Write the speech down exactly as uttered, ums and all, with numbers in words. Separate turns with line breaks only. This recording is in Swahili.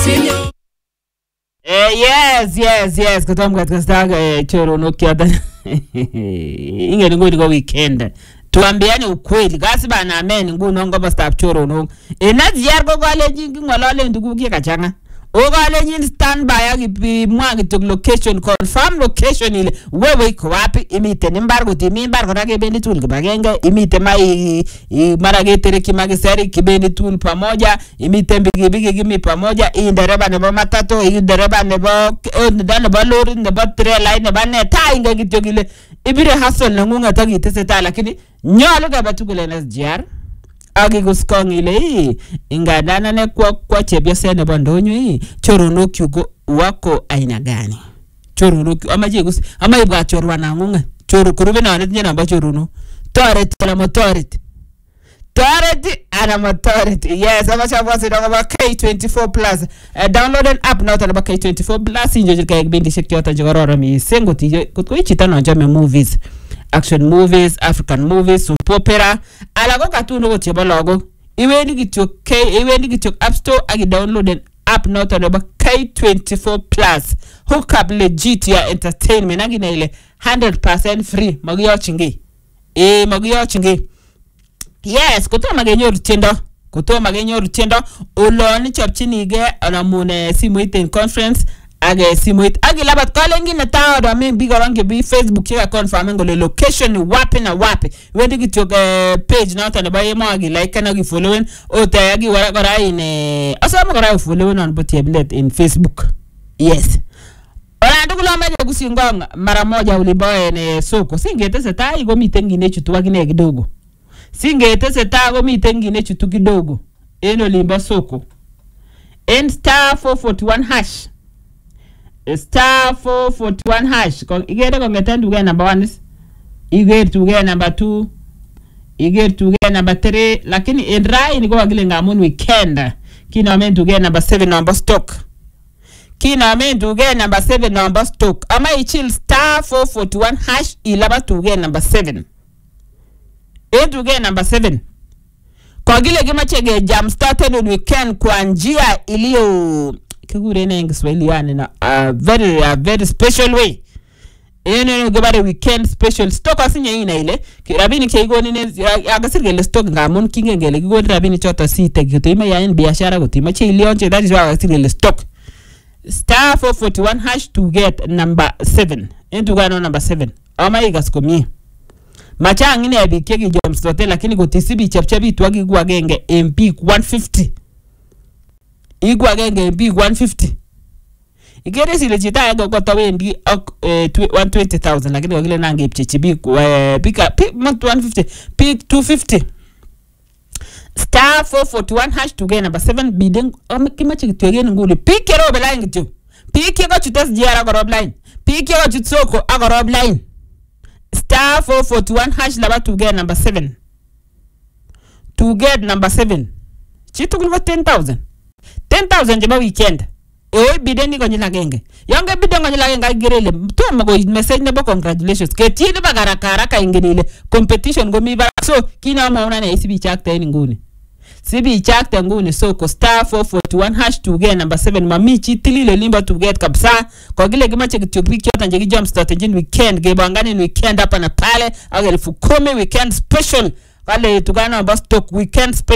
Eh, yes, yes, yes. Kutom katika staga chorono kiada. Inge ngoni kwa weekend. Tuambiane ukweli. Kasi bana amen nguno ngoba stop chorono. Enazi yargo gale jingi ngolole ndugu kia kachanga. Ogale nyin standby agi mwangi tuk location confirm location ile wewe iko wapi imite nimbargo timi mbargo nage bendi tool kibagenge imite mai marage tere kimage seri kibendi tool pamoja imite mbigi bigi gimi pamoja i ndereba nebo matatu i ndereba nebo ndane ba lori nebo trailer nebo ne ta inga gitogile ibire hustle ngunga tagi teseta lakini nyalo ga batukule nas jar agi guskong ile inga dana ne kwa kwa chebya sene bandonyo hii chorono kyugo wako aina gani chorono ama jegus ama ibwa chorwa na ngunga choro kurube na nje namba chorono toret la motorit toret ana motorit yes ama chabo se dogo ba K twenty-four plus uh, download an app now tana K twenty-four plus injo ka ekbendi sekyota jogororo mi sengo tijo kutko ichitano njame movies action movies, African movies, soap opera. Alago katuno go tiba logo. Iwe ni gityo K, iwe ni gityo App Store agi download an app not on about K twenty-four plus. Hook up legit ya entertainment agi na ile one hundred percent free. Magiyo chingi. Eh, magiyo chingi. Yes, kutuwa magenyo rutendo. Kutuwa magenyo rutendo. Uloni chopchini ige anamune simu ite conference. Age simuit age labat calling in the town do mean big around be Facebook here confirming the location wapi na wapi we dig to page now tana ba yema age like kana gi following o ta age wara wara in asa ma wara following on but tablet in Facebook yes ona ndukula maje kusingonga mara moja uliboe ne soko singetese ta igo mitengine chutu wagine kidogo singetese ta go mitengine chutu kidogo eno limba soko and star four forty-one hash star four forty-one hash igere kongeta nduge number one igere tuge number two igere tuge number three lakini endrai ni kwa gile ngamun weekend kina amen tuge number seven number stock kina amen tuge number seven number stock ama ichil star four forty-one hash ilaba tuge number seven e tuge number seven kwa gile kima chege jam started on weekend kwa njia ilio kigure na Kiswahili yani na a very a very special way ene no gobare weekend special stock asinya ina ile rabini keigo ni agasirge le stock ngamun kingengele kigo rabini chota site kitima ya biashara kutima che ilionje that is why agasirge le stock star four forty-one hash to get number seven into gano number seven ama igaskomi macha ngine abikeki James Hotel lakini gotisibi chapchabi twagi gwa genge M P one fifty igwa genge M P one fifty igere sile chita ya gokota wendi one twenty thousand lakini wagile nange ipchechibi pika one fifty pick two fifty star four forty-one hash to get number seven bidding kimachi kitwegeni nguli pick ero beline gitu pick yego chutas jiara gorob line pick yego chutsoko agorob line star four forty-one hash laba to get number seven to get number seven chitu kulwa ten thousand ten thousand jema weekend e bideni ko nyila genge yonge bideni ko nyila genge girele to mago message nebo congratulations ke tini bagara kara ka ingenile competition go mi ba so kina mauna na sibi chakta nguni sibi chakta nguni so ko star four forty-one hash to get number seven mami chitilile limba to get kabisa ko gile gimache kityopi kyota nje jump start engine weekend ge bangani weekend hapa na pale au elfu kumi weekend special wale tukana bus stock weekend special